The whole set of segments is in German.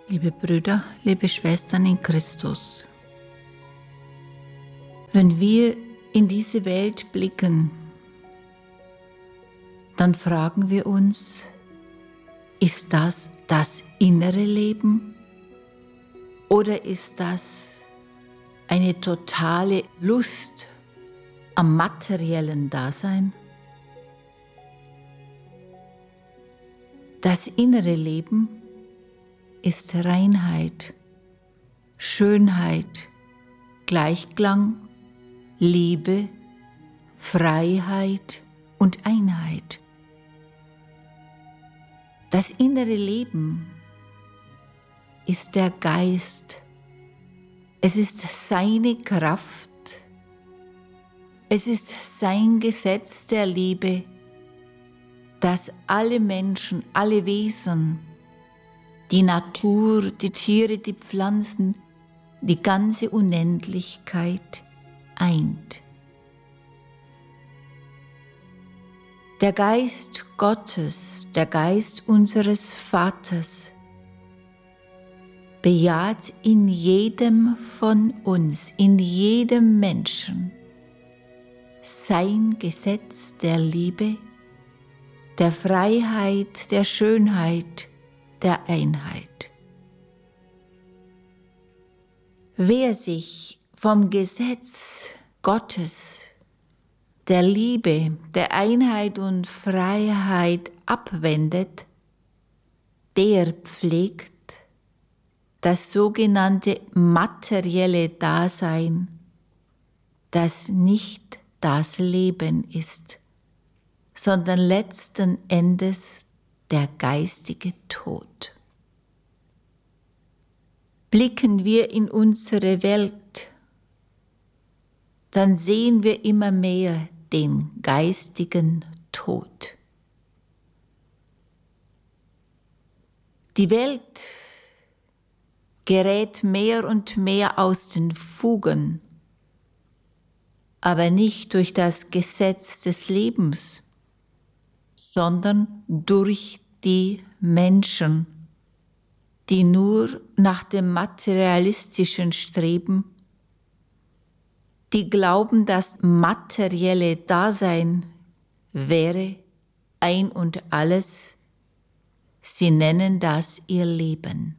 Liebe Brüder, liebe Schwestern in Christus, wenn wir in diese Welt blicken, dann fragen wir uns, ist das das innere Leben oder ist das eine totale Lust am materiellen Dasein? Das innere Leben ist Reinheit, Schönheit, Gleichklang, Liebe, Freiheit und Einheit. Das innere Leben ist der Geist. Es ist seine Kraft. Es ist sein Gesetz der Liebe, dass alle Menschen, alle Wesen, die Natur, die Tiere, die Pflanzen, die ganze Unendlichkeit eint. Der Geist Gottes, der Geist unseres Vaters, bejaht in jedem von uns, in jedem Menschen, sein Gesetz der Liebe, der Freiheit, der Schönheit, der Einheit. Wer sich vom Gesetz Gottes, der Liebe, der Einheit und Freiheit abwendet, der pflegt das sogenannte materielle Dasein, das nicht das Leben ist, sondern letzten Endes der geistige Tod. Blicken wir in unsere Welt, dann sehen wir immer mehr den geistigen Tod. Die Welt gerät mehr und mehr aus den Fugen, aber nicht durch das Gesetz des Lebens, sondern durch die Menschen, die nur nach dem Materialistischen streben, die glauben, das materielle Dasein wäre ein und alles. Sie nennen das ihr Leben.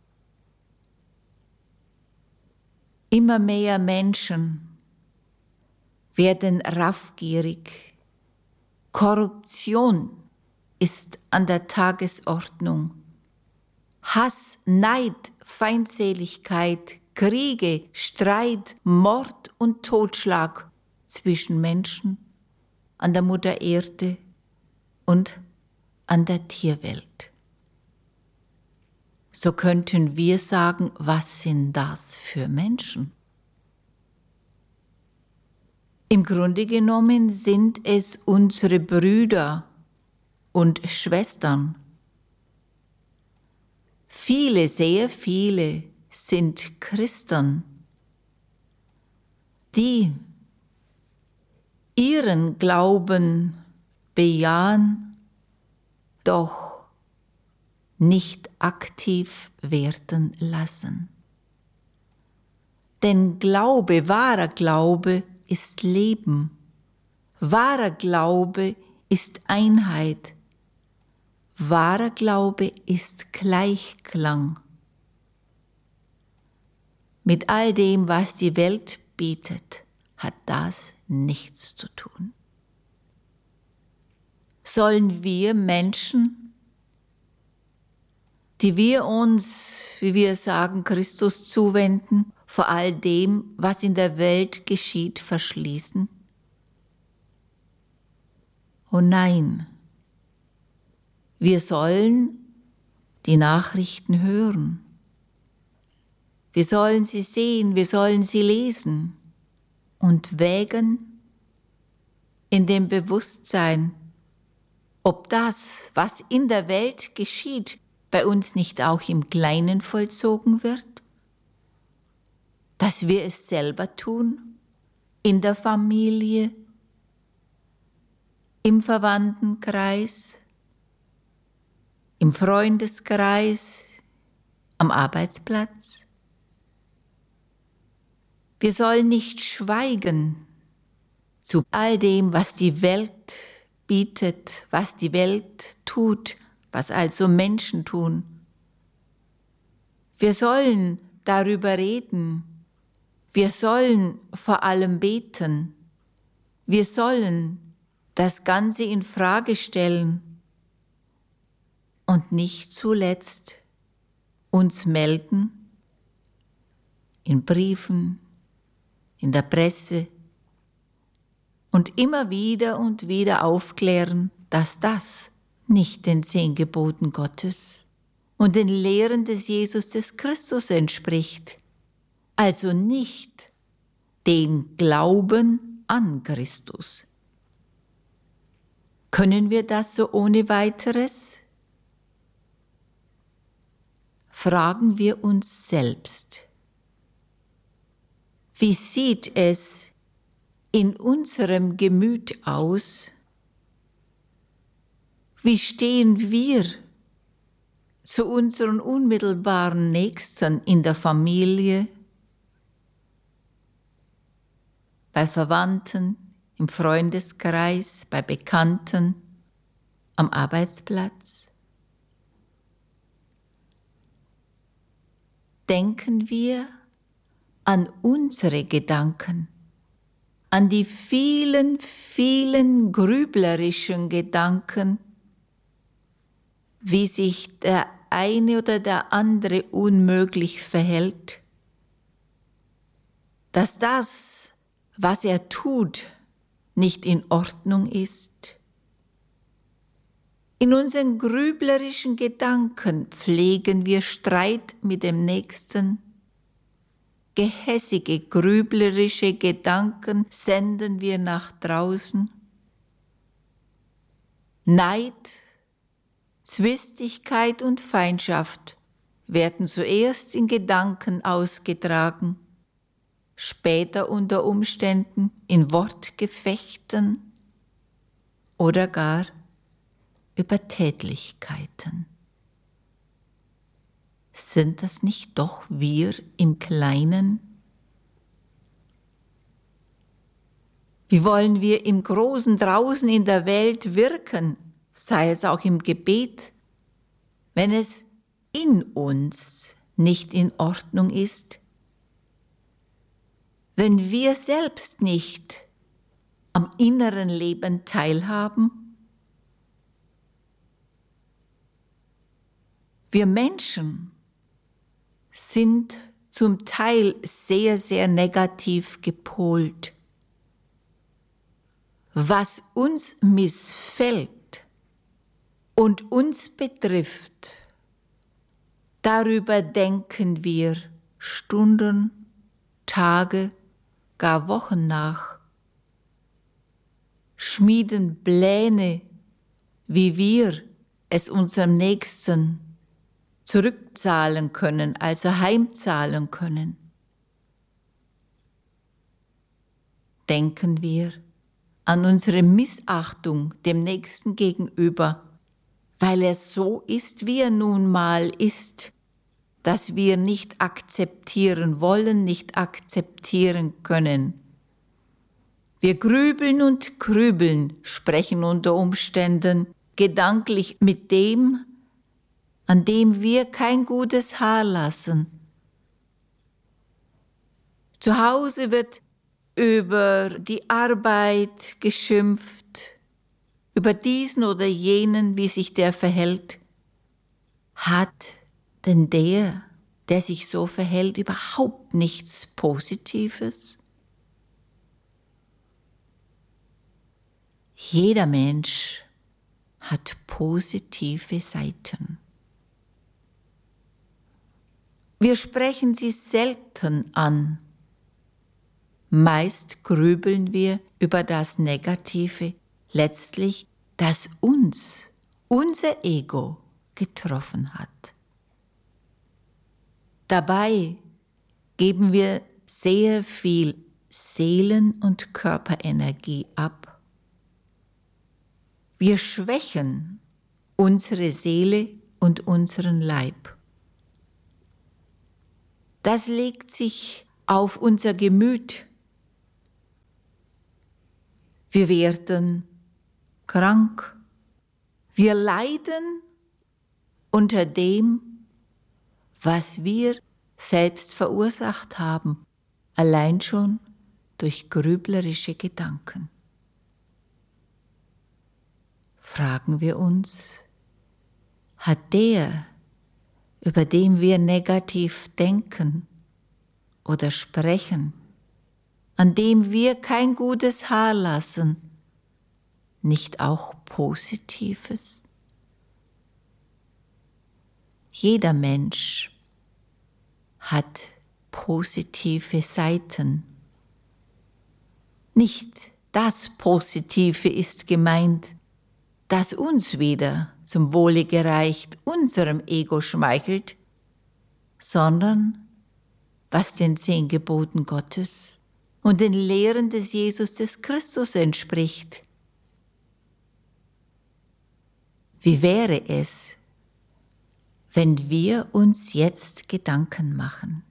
Immer mehr Menschen werden raffgierig. Korruption ist an der Tagesordnung. Hass, Neid, Feindseligkeit, Kriege, Streit, Mord und Totschlag zwischen Menschen, an der Mutter Erde und an der Tierwelt. So könnten wir sagen, was sind das für Menschen? Im Grunde genommen sind es unsere Brüder und Schwestern. Viele, sehr viele sind Christen, die ihren Glauben bejahen, doch nicht aktiv werden lassen. Denn Glaube, wahrer Glaube ist Leben. Wahrer Glaube ist Einheit. Wahrer Glaube ist Gleichklang. Mit all dem, was die Welt bietet, hat das nichts zu tun. Sollen wir Menschen, die wir uns, wie wir sagen, Christus zuwenden, vor all dem, was in der Welt geschieht, verschließen? Oh nein, wir sollen die Nachrichten hören. Wir sollen sie sehen, wir sollen sie lesen und wägen in dem Bewusstsein, ob das, was in der Welt geschieht, bei uns nicht auch im Kleinen vollzogen wird, dass wir es selber tun, in der Familie, im Verwandtenkreis, im Freundeskreis, am Arbeitsplatz. Wir sollen nicht schweigen zu all dem, was die Welt bietet, was die Welt tut, was also Menschen tun. Wir sollen darüber reden. Wir sollen vor allem beten. Wir sollen das Ganze in Frage stellen und nicht zuletzt uns melden in Briefen, in der Presse und immer wieder und wieder aufklären, dass das nicht den 10 Geboten Gottes und den Lehren des Jesus des Christus entspricht, also nicht den Glauben an Christus. Können wir das so ohne weiteres? Fragen wir uns selbst, wie sieht es in unserem Gemüt aus? Wie stehen wir zu unseren unmittelbaren Nächsten in der Familie, bei Verwandten, im Freundeskreis, bei Bekannten, am Arbeitsplatz? Denken wir an unsere Gedanken, an die vielen, vielen grüblerischen Gedanken, wie sich der eine oder der andere unmöglich verhält, dass das, was er tut, nicht in Ordnung ist. In unseren grüblerischen Gedanken pflegen wir Streit mit dem Nächsten. Gehässige, grüblerische Gedanken senden wir nach draußen. Neid, Zwistigkeit und Feindschaft werden zuerst in Gedanken ausgetragen, später unter Umständen in Wortgefechten oder gar über Tätlichkeiten. Sind das nicht doch wir im Kleinen? Wie wollen wir im Großen draußen in der Welt wirken, sei es auch im Gebet, wenn es in uns nicht in Ordnung ist? Wenn wir selbst nicht am inneren Leben teilhaben? Wir Menschen sind zum Teil sehr, sehr negativ gepolt. Was uns missfällt und uns betrifft, darüber denken wir Stunden, Tage, gar Wochen nach, schmieden Pläne, wie wir es unserem Nächsten zurückzahlen können, also heimzahlen können. Denken wir an unsere Missachtung dem Nächsten gegenüber, weil er so ist, wie er nun mal ist, dass wir nicht akzeptieren wollen, nicht akzeptieren können. Wir grübeln und grübeln, sprechen unter Umständen gedanklich mit dem, an dem wir kein gutes Haar lassen. Zu Hause wird über die Arbeit geschimpft, über diesen oder jenen, wie sich der verhält. Hat denn der sich so verhält, überhaupt nichts Positives? Jeder Mensch hat positive Seiten. Wir sprechen sie selten an. Meist grübeln wir über das Negative, letztlich, das uns, unser Ego, getroffen hat. Dabei geben wir sehr viel Seelen- und Körperenergie ab. Wir schwächen unsere Seele und unseren Leib. das legt sich auf unser Gemüt. Wir werden krank. Wir leiden unter dem, was wir selbst verursacht haben, allein schon durch grüblerische Gedanken. Fragen wir uns, hat der, über den wir negativ denken oder sprechen, an dem wir kein gutes Haar lassen, nicht auch Positives? Jeder Mensch hat positive Seiten. Nicht das Positive ist gemeint, das uns wieder zum Wohle gereicht, unserem Ego schmeichelt, sondern was den 10 Geboten Gottes und den Lehren des Jesus des Christus entspricht. Wie wäre es, wenn wir uns jetzt Gedanken machen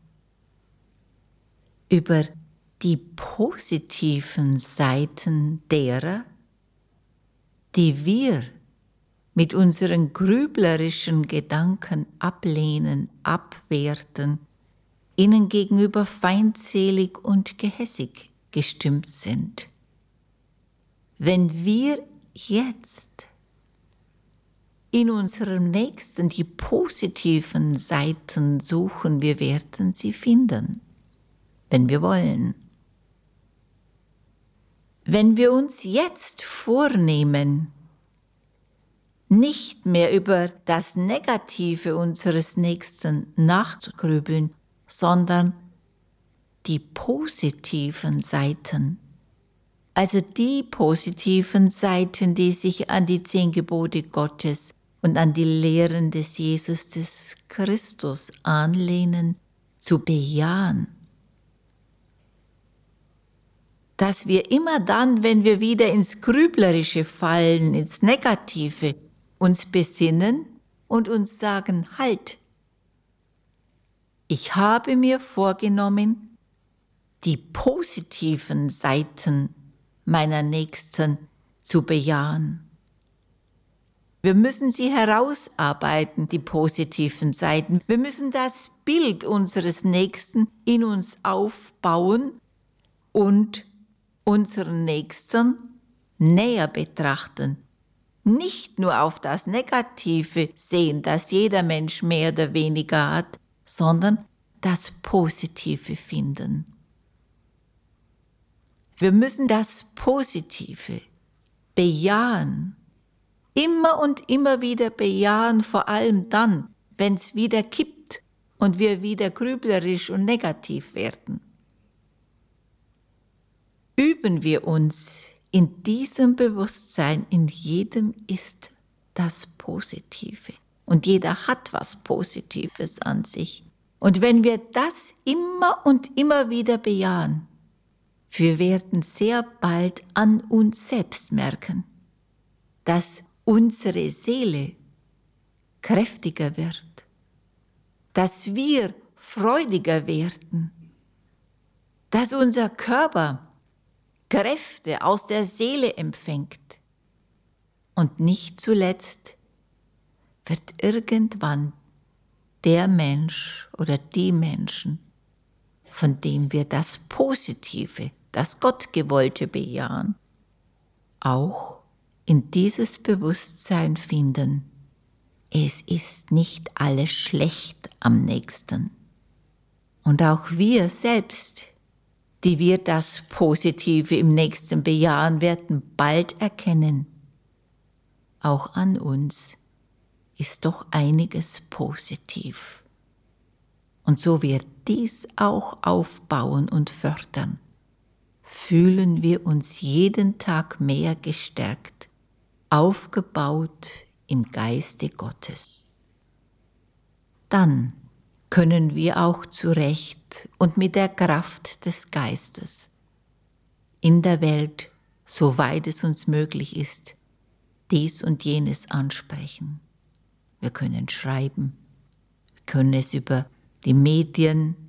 über die positiven Seiten derer, die wir mit unseren grüblerischen Gedanken ablehnen, abwerten, ihnen gegenüber feindselig und gehässig gestimmt sind. Wenn wir jetzt in unserem Nächsten die positiven Seiten suchen, wir werden sie finden, wenn wir wollen. Wenn wir uns jetzt vornehmen, nicht mehr über das Negative unseres Nächsten nachzugrübeln, sondern die positiven Seiten, also die positiven Seiten, die sich an die 10 Gebote Gottes und an die Lehren des Jesus des Christus anlehnen, zu bejahen. Dass wir immer dann, wenn wir wieder ins Grüblerische fallen, ins Negative, uns besinnen und uns sagen, halt, ich habe mir vorgenommen, die positiven Seiten meiner Nächsten zu bejahen. Wir müssen sie herausarbeiten, die positiven Seiten. Wir müssen das Bild unseres Nächsten in uns aufbauen und unseren Nächsten näher betrachten. Nicht nur auf das Negative sehen, das jeder Mensch mehr oder weniger hat, sondern das Positive finden. Wir müssen das Positive bejahen, immer und immer wieder bejahen, vor allem dann, wenn es wieder kippt und wir wieder grüblerisch und negativ werden. Üben wir uns in diesem Bewusstsein, in jedem ist das Positive. Und jeder hat was Positives an sich. Und wenn wir das immer und immer wieder bejahen, wir werden sehr bald an uns selbst merken, dass unsere Seele kräftiger wird, dass wir freudiger werden, dass unser Körper Kräfte aus der Seele empfängt. Und nicht zuletzt wird irgendwann der Mensch oder die Menschen, von dem wir das Positive, das Gottgewollte bejahen, auch in dieses Bewusstsein finden, es ist nicht alles schlecht am Nächsten. Und auch wir selbst, die wir das Positive im Nächsten bejahen, werden bald erkennen, auch an uns ist doch einiges positiv. Und so wir dies auch aufbauen und fördern, fühlen wir uns jeden Tag mehr gestärkt, aufgebaut im Geiste Gottes. Dann können wir auch zurecht und mit der Kraft des Geistes in der Welt, soweit es uns möglich ist, dies und jenes ansprechen. Wir können schreiben, wir können es über die Medien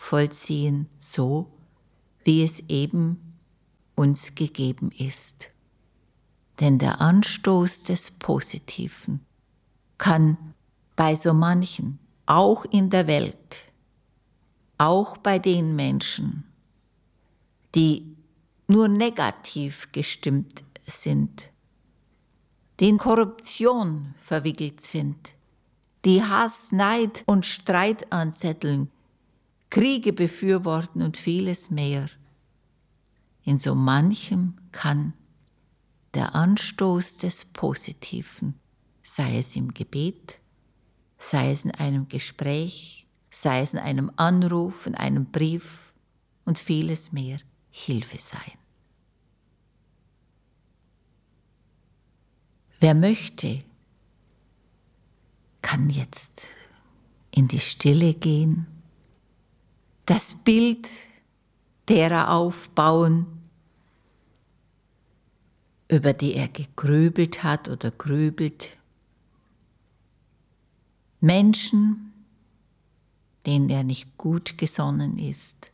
vollziehen, so wie es eben uns gegeben ist. Denn der Anstoß des Positiven kann bei so manchen, auch in der Welt, auch bei den Menschen, die nur negativ gestimmt sind, die in Korruption verwickelt sind, die Hass, Neid und Streit anzetteln, Kriege befürworten und vieles mehr. In so manchem kann der Anstoß des Positiven, sei es im Gebet, sei es in einem Gespräch, sei es in einem Anruf, in einem Brief und vieles mehr, Hilfe sein. Wer möchte, kann jetzt in die Stille gehen, das Bild derer aufbauen, über die er gegrübelt hat oder grübelt. Menschen, denen er nicht gut gesonnen ist.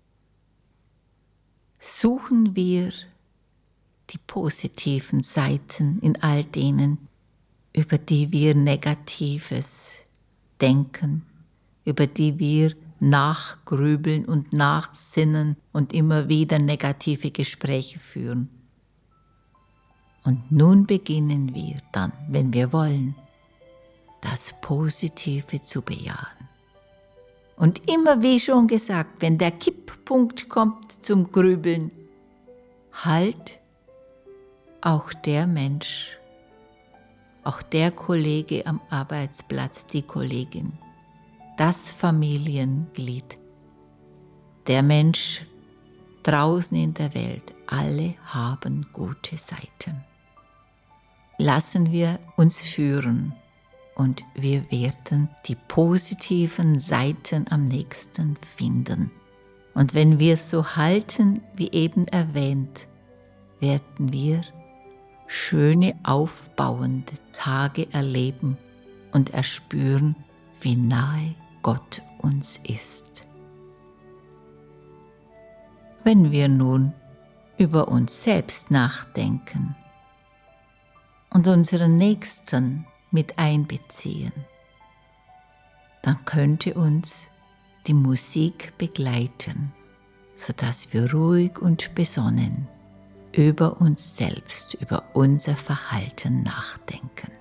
Suchen wir die positiven Seiten in all denen, über die wir Negatives denken, über die wir nachgrübeln und nachsinnen und immer wieder negative Gespräche führen. Und nun beginnen wir dann, wenn wir wollen, das Positive zu bejahen. Und immer wie schon gesagt, wenn der Kipppunkt kommt zum Grübeln, halt auch der Mensch, auch der Kollege am Arbeitsplatz, die Kollegin, das Familienglied, der Mensch draußen in der Welt, alle haben gute Seiten. Lassen wir uns führen und wir werden die positiven Seiten am nächsten finden. Und wenn wir es so halten, wie eben erwähnt, werden wir schöne, aufbauende Tage erleben und erspüren, wie nahe Gott uns ist. Wenn wir nun über uns selbst nachdenken und unseren Nächsten mit einbeziehen, dann könnte uns die Musik begleiten, sodass wir ruhig und besonnen über uns selbst, über unser Verhalten nachdenken.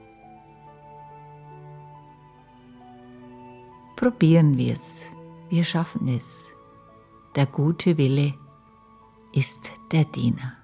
Probieren wir es, wir schaffen es. Der gute Wille ist der Diener.